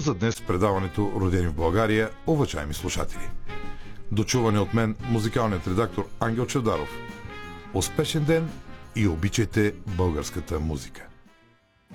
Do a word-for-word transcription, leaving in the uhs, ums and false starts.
за днес в предаването "Родени в България", уважаеми слушатели. Дочуване от мен, музикалният редактор Ангел Чавдаров. Успешен ден и обичайте българската музика!